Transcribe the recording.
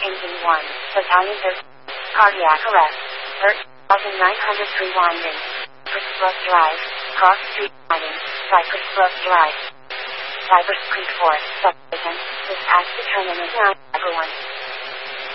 Engine 1, Battalion 13. Cardiac arrest. 13,903 winding. Cypress Drive. Cross Street Lighting. Cypress Grove Drive. Cypress Creek Forest Substation. Dispatch to terminus 9, everyone.